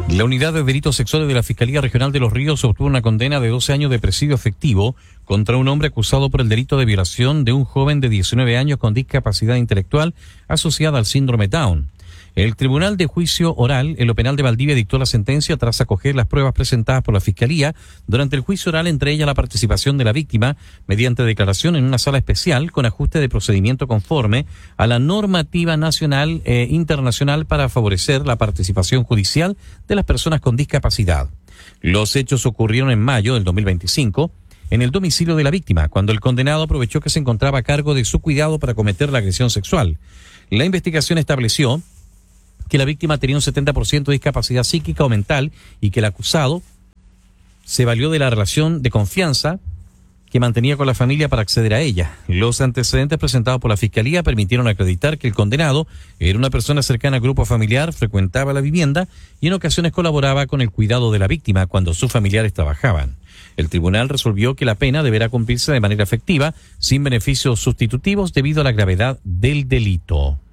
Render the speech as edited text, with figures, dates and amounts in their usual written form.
La unidad de delitos sexuales de la Fiscalía Regional de Los Ríos obtuvo una condena de 12 años de presidio efectivo contra un hombre acusado por el delito de violación de un joven de 19 años con discapacidad intelectual asociada al síndrome Down. El Tribunal de Juicio Oral en lo Penal de Valdivia dictó la sentencia tras acoger las pruebas presentadas por la Fiscalía durante el juicio oral, entre ellas la participación de la víctima mediante declaración en una sala especial con ajuste de procedimiento conforme a la normativa nacional e internacional para favorecer la participación judicial de las personas con discapacidad. Los hechos ocurrieron en mayo del 2025 en el domicilio de la víctima, cuando el condenado aprovechó que se encontraba a cargo de su cuidado para cometer la agresión sexual. La investigación estableció que la víctima tenía un 70% de discapacidad psíquica o mental y que el acusado se valió de la relación de confianza que mantenía con la familia para acceder a ella. Los antecedentes presentados por la Fiscalía permitieron acreditar que el condenado era una persona cercana al grupo familiar, frecuentaba la vivienda y en ocasiones colaboraba con el cuidado de la víctima cuando sus familiares trabajaban. El tribunal resolvió que la pena deberá cumplirse de manera efectiva, sin beneficios sustitutivos debido a la gravedad del delito.